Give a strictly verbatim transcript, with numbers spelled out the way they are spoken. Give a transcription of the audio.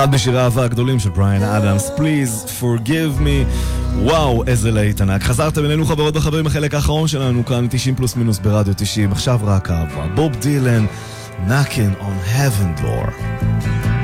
אחד בשירי האהבה הגדולים של בריאן אדמס, Please Forgive Me. וואו, איזה להיט ענק. חזרתם אלינו חברות וחברים, החלק האחרון שלנו כאן תשעים פלוס מינוס ברדיו תשעים. עכשיו רק אהבה, בוב דילן, Knocking on Heaven Door.